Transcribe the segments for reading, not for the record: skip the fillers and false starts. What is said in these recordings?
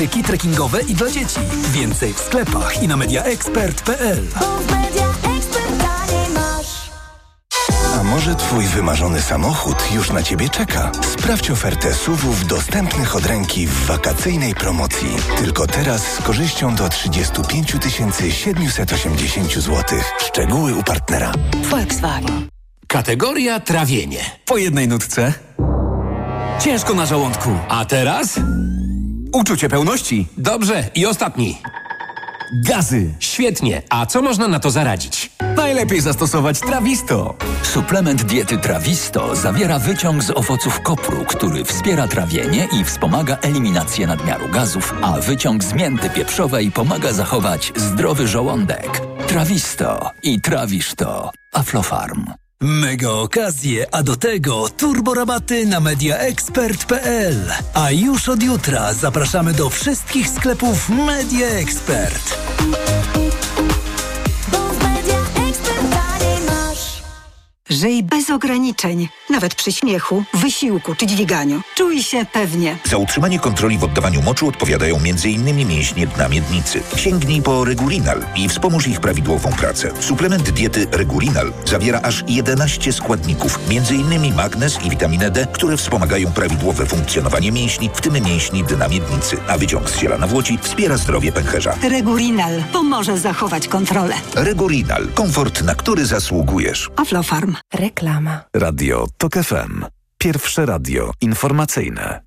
trekkingowe i dla dzieci. Więcej w sklepach i na mediaexpert.pl. A może twój wymarzony samochód już na ciebie czeka? Sprawdź ofertę SUV-ów dostępnych od ręki w wakacyjnej promocji. Tylko teraz z korzyścią do 35 780 zł. Szczegóły u partnera. Volkswagen. Kategoria trawienie. Po jednej nutce. Ciężko na żołądku. A teraz? Uczucie pełności. Dobrze, i ostatni. Gazy. Świetnie. A co można na to zaradzić? Najlepiej zastosować Trawisto. Suplement diety Trawisto zawiera wyciąg z owoców kopru, który wspiera trawienie i wspomaga eliminację nadmiaru gazów, a wyciąg z mięty pieprzowej pomaga zachować zdrowy żołądek. Trawisto i trawisz to. Aflofarm. Mega okazje, a do tego turborabaty na mediaexpert.pl. A już od jutra zapraszamy do wszystkich sklepów Media Expert. Żyj bez ograniczeń, nawet przy śmiechu, wysiłku czy dźwiganiu. Czuj się pewnie. Za utrzymanie kontroli w oddawaniu moczu odpowiadają m.in. mięśnie dna miednicy. Sięgnij po Regulinal i wspomóż ich prawidłową pracę. Suplement diety Regulinal zawiera aż 11 składników, m.in. magnez i witaminę D, które wspomagają prawidłowe funkcjonowanie mięśni, w tym mięśni dna miednicy. A wyciąg z ziela nawłoci wspiera zdrowie pęcherza. Regulinal pomoże zachować kontrolę. Regulinal. Komfort, na który zasługujesz. Aflofarm. Reklama. Radio TOK FM. Pierwsze radio informacyjne.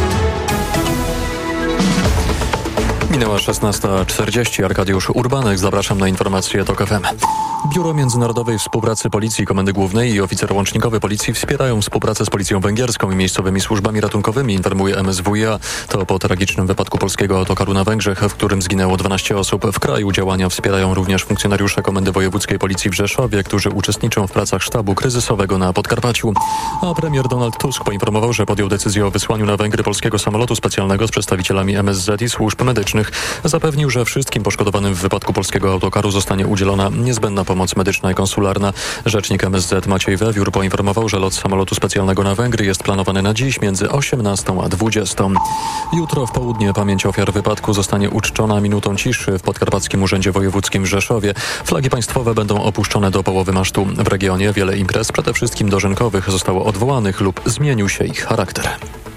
Minęła 16:40. Arkadiusz Urbanek. Zapraszam na informacje TOK FM. Biuro Międzynarodowej Współpracy Policji Komendy Głównej i oficer łącznikowy Policji wspierają współpracę z Policją Węgierską i miejscowymi służbami ratunkowymi, informuje MSWiA. To po tragicznym wypadku polskiego autokaru na Węgrzech, w którym zginęło 12 osób. W kraju działania wspierają również funkcjonariusze Komendy Wojewódzkiej Policji w Rzeszowie, którzy uczestniczą w pracach sztabu kryzysowego na Podkarpaciu. A premier Donald Tusk poinformował, że podjął decyzję o wysłaniu na Węgry polskiego samolotu specjalnego z przedstawicielami MSZ i służb medycznych. Zapewnił, że wszystkim poszkodowanym w wypadku polskiego autokaru zostanie udzielona niezbędna pomoc medyczna i konsularna. Rzecznik MSZ Maciej Wewiór poinformował, że lot samolotu specjalnego na Węgry jest planowany na dziś między 18 a 20. Jutro w południe pamięć ofiar wypadku zostanie uczczona minutą ciszy w Podkarpackim Urzędzie Wojewódzkim w Rzeszowie. Flagi państwowe będą opuszczone do połowy masztu. W regionie wiele imprez, przede wszystkim dożynkowych, zostało odwołanych lub zmienił się ich charakter.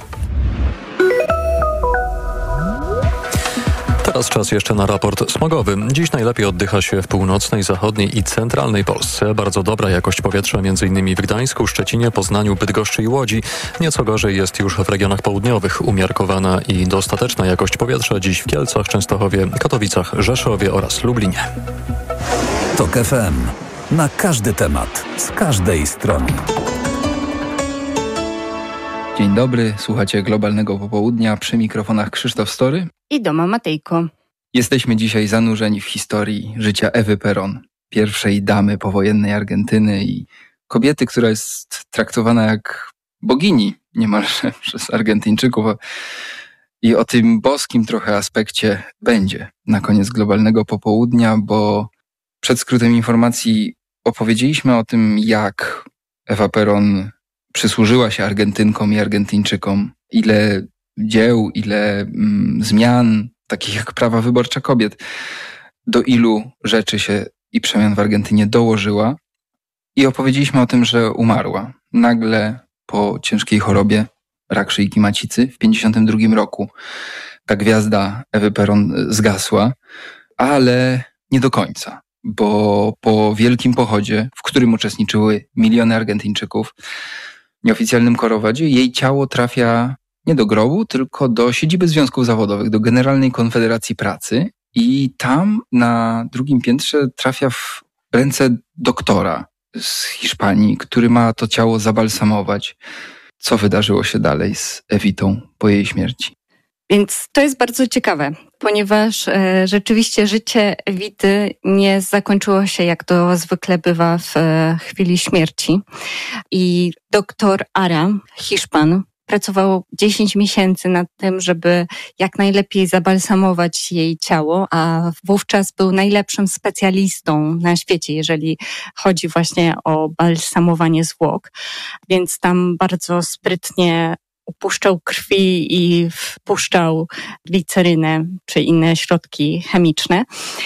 Teraz czas jeszcze na raport smogowy. Dziś najlepiej oddycha się w północnej, zachodniej i centralnej Polsce. Bardzo dobra jakość powietrza m.in. w Gdańsku, Szczecinie, Poznaniu, Bydgoszczy i Łodzi. Nieco gorzej jest już w regionach południowych. Umiarkowana i dostateczna jakość powietrza dziś w Kielcach, Częstochowie, Katowicach, Rzeszowie oraz Lublinie. TOK FM. Na każdy temat, z każdej strony. Dzień dobry, słuchacie Globalnego Popołudnia, przy mikrofonach Krzysztof Story I Doma Matejko. Jesteśmy dzisiaj zanurzeni w historii życia Ewy Perón, pierwszej damy powojennej Argentyny i kobiety, która jest traktowana jak bogini niemalże przez Argentyńczyków. I o tym boskim trochę aspekcie będzie na koniec Globalnego Popołudnia, bo przed skrótem informacji opowiedzieliśmy o tym, jak Ewa Perón przysłużyła się Argentynkom i Argentyńczykom, ile dzieł, ile zmian, takich jak prawa wyborcze kobiet, do ilu rzeczy się i przemian w Argentynie dołożyła. I opowiedzieliśmy o tym, że umarła nagle po ciężkiej chorobie, rak szyjki macicy w 1952 roku. Ta gwiazda Ewy Perón zgasła, ale nie do końca, bo po wielkim pochodzie, w którym uczestniczyły miliony Argentyńczyków, nieoficjalnym korowadzie, jej ciało trafia nie do grobu, tylko do siedziby związków zawodowych, do Generalnej Konfederacji Pracy i tam na drugim piętrze trafia w ręce doktora z Hiszpanii, który ma to ciało zabalsamować. Co wydarzyło się dalej z Ewitą po jej śmierci? Więc to jest bardzo ciekawe, ponieważ rzeczywiście życie Ewity nie zakończyło się, jak to zwykle bywa w chwili śmierci. I doktor Ara, Hiszpan, pracował 10 miesięcy nad tym, żeby jak najlepiej zabalsamować jej ciało, a wówczas był najlepszym specjalistą na świecie, jeżeli chodzi właśnie o balsamowanie zwłok. Więc tam bardzo sprytnie upuszczał krwi i wpuszczał glicerynę czy inne środki chemiczne.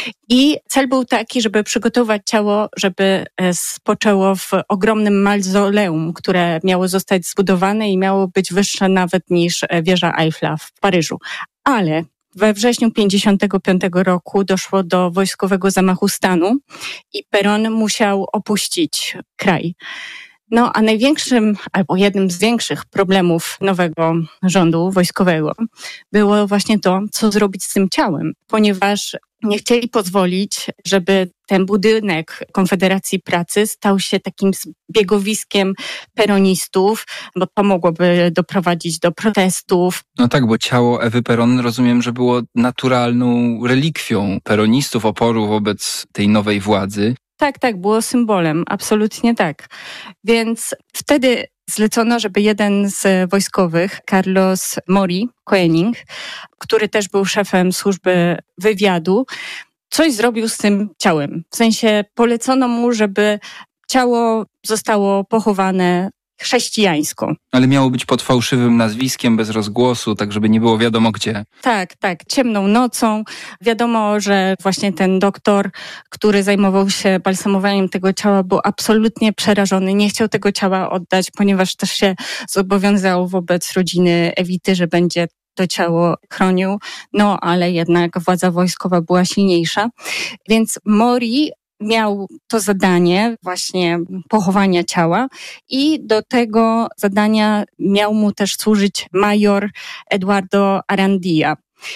I cel był taki, żeby przygotować ciało, żeby spoczęło w ogromnym mauzoleum, które miało zostać zbudowane i miało być wyższe nawet niż wieża Eiffla w Paryżu. Ale we wrześniu 1955 roku doszło do wojskowego zamachu stanu i Péron musiał opuścić kraj. No, a największym, albo jednym z większych problemów nowego rządu wojskowego było właśnie to, co zrobić z tym ciałem, ponieważ nie chcieli pozwolić, żeby ten budynek Konfederacji Pracy stał się takim zbiegowiskiem peronistów, bo to mogłoby doprowadzić do protestów. No tak, bo ciało Ewy Péron, rozumiem, że było naturalną relikwią peronistów, oporu wobec tej nowej władzy. Tak, było symbolem, absolutnie tak. Więc wtedy zlecono, żeby jeden z wojskowych, Carlos Mori Koenig, który też był szefem służby wywiadu, coś zrobił z tym ciałem. W sensie polecono mu, żeby ciało zostało pochowane chrześcijańsko. Ale miało być pod fałszywym nazwiskiem, bez rozgłosu, tak żeby nie było wiadomo gdzie. Tak, ciemną nocą. Wiadomo, że właśnie ten doktor, który zajmował się balsamowaniem tego ciała, był absolutnie przerażony. Nie chciał tego ciała oddać, ponieważ też się zobowiązał wobec rodziny Ewity, że będzie to ciało chronił. No, ale jednak władza wojskowa była silniejsza. Więc Mori miał to zadanie właśnie pochowania ciała i do tego zadania miał mu też służyć major Eduardo Arandia.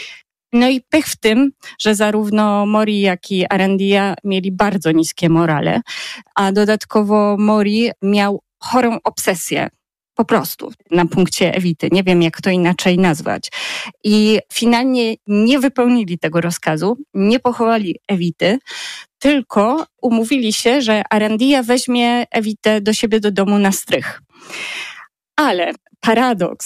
No i pech w tym, że zarówno Mori, jak i Arandia mieli bardzo niskie morale, a dodatkowo Mori miał chorą obsesję. Po prostu na punkcie Ewity. Nie wiem, jak to inaczej nazwać. I finalnie nie wypełnili tego rozkazu, nie pochowali Ewity, tylko umówili się, że Arandia weźmie Ewitę do siebie do domu na strych. Ale paradoks